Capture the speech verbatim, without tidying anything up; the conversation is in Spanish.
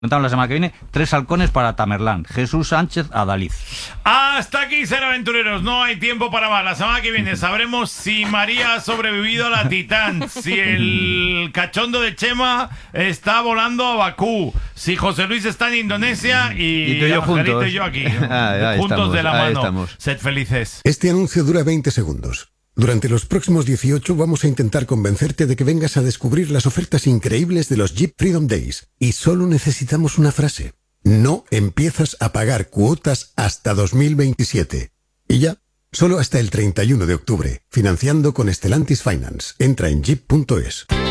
La semana que viene, tres halcones para Tamerlán. Jesús Sánchez Adalid. Hasta aquí, ser aventureros. No hay tiempo para más. La semana que viene sabremos si María ha sobrevivido a la Titán, si el cachondo de Chema está volando a Bakú, si José Luis está en Indonesia y, y tú y yo juntos. y yo aquí. ahí, ahí juntos estamos, de la mano. Estamos. Sed felices. Este anuncio dura veinte segundos. Durante los próximos dieciocho vamos a intentar convencerte de que vengas a descubrir las ofertas increíbles de los Jeep Freedom Days. Y solo necesitamos una frase. No empiezas a pagar cuotas hasta dos mil veintisiete. Y ya, solo hasta el treinta y uno de octubre. Financiando con Stellantis Finance. Entra en jeep punto es.